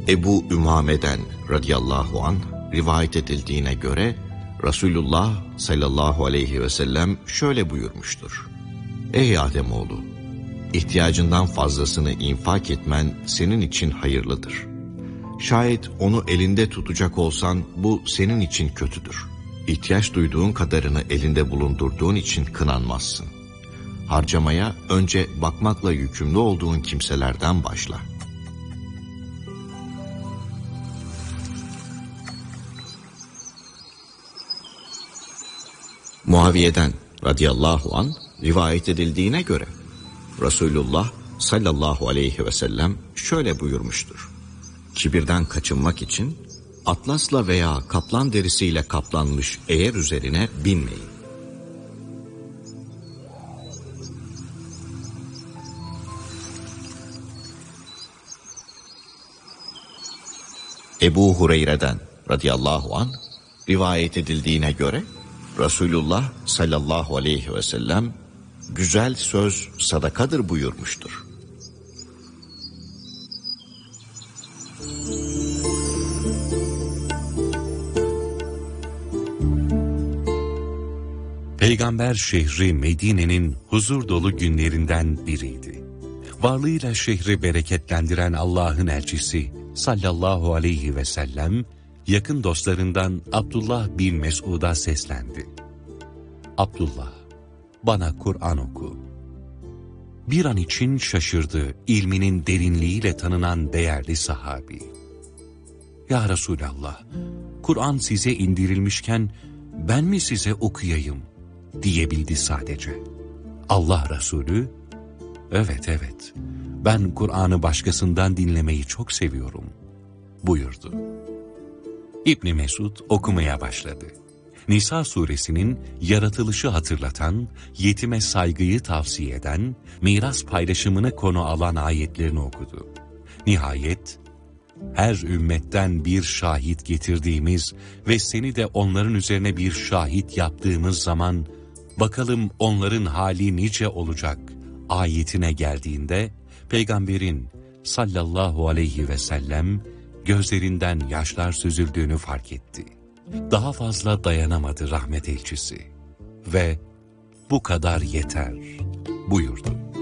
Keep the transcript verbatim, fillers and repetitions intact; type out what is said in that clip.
Ebu Ümame'den radıyallahu anh rivayet edildiğine göre Resulullah sallallahu aleyhi ve sellem şöyle buyurmuştur. Ey Ademoğlu! İhtiyacından fazlasını infak etmen senin için hayırlıdır. Şayet onu elinde tutacak olsan bu senin için kötüdür. İhtiyaç duyduğun kadarını elinde bulundurduğun için kınanmazsın. Harcamaya önce bakmakla yükümlü olduğun kimselerden başla. Muaviye'den radıyallahu anh rivayet edildiğine göre Resulullah sallallahu aleyhi ve sellem şöyle buyurmuştur. Kibirden kaçınmak için atlasla veya kaplan derisiyle kaplanmış eğer üzerine binmeyin. Ebu Hureyre'den radıyallahu anh rivayet edildiğine göre Resulullah sallallahu aleyhi ve sellem güzel söz sadakadır buyurmuştur. Peygamber şehri Medine'nin huzur dolu günlerinden biriydi. Varlığıyla şehri bereketlendiren Allah'ın elçisi sallallahu aleyhi ve sellem yakın dostlarından Abdullah bin Mesud'a seslendi. Abdullah, bana Kur'an oku. Bir an için şaşırdı ilminin derinliğiyle tanınan değerli sahabi. Ya Resulallah, Kur'an size indirilmişken ben mi size okuyayım diyebildi sadece. Allah Resulü, evet evet, ben Kur'an'ı başkasından dinlemeyi çok seviyorum buyurdu. İbn Mesud okumaya başladı. Nisa suresinin yaratılışı hatırlatan, yetime saygıyı tavsiye eden, miras paylaşımını konu alan ayetlerini okudu. Nihayet, her ümmetten bir şahit getirdiğimiz ve seni de onların üzerine bir şahit yaptığımız zaman, bakalım onların hali nice olacak ayetine geldiğinde, Peygamberin sallallahu aleyhi ve sellem gözlerinden yaşlar süzüldüğünü fark etti. Daha fazla dayanamadı rahmet elçisi ve bu kadar yeter buyurdu.